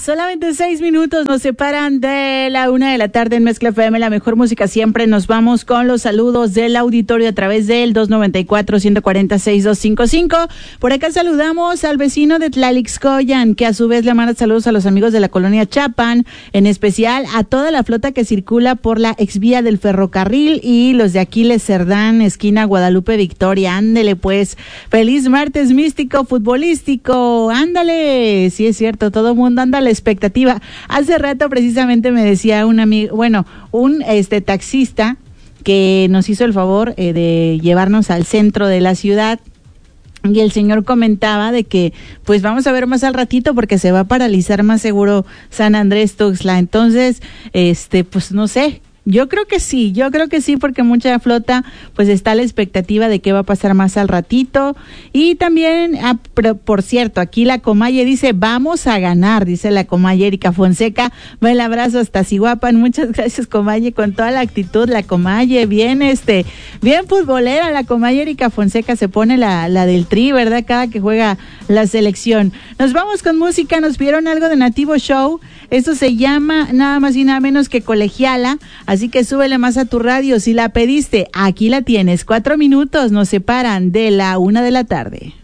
Solamente 6 minutos nos separan de la 1:00 en Mezcla FM, la mejor música siempre. Nos vamos con los saludos del auditorio a través del 294-146-255. Por acá saludamos al vecino de Tlalixcoyan, que a su vez le manda saludos a los amigos de la colonia Chapan, en especial a toda la flota que circula por la exvía del ferrocarril y los de Aquiles Cerdán, esquina Guadalupe Victoria. Ándele pues, feliz martes místico futbolístico, ándale, sí es cierto, todo mundo anda a la expectativa. Hace rato precisamente me decía un amigo, un taxista que nos hizo el favor de llevarnos al centro de la ciudad. Y el señor comentaba de que pues vamos a ver más al ratito porque se va a paralizar más seguro San Andrés Tuxtla. Entonces, pues no sé. Yo creo que sí, porque mucha flota pues está a la expectativa de qué va a pasar más al ratito. Y también, por cierto, aquí la Comalle dice, vamos a ganar, dice la Comalle Erika Fonseca. Buen abrazo hasta Zihuapan, muchas gracias Comalle, con toda la actitud, la Comalle, bien bien futbolera la Comalle Erika Fonseca, se pone la del Tri, ¿verdad? Cada que juega la selección. Nos vamos con música, nos pidieron algo de Nativo Show, esto se llama nada más y nada menos que Colegiala. Así que súbele más a tu radio. Si la pediste, aquí la tienes. 4 minutos nos separan de la 1:00 PM.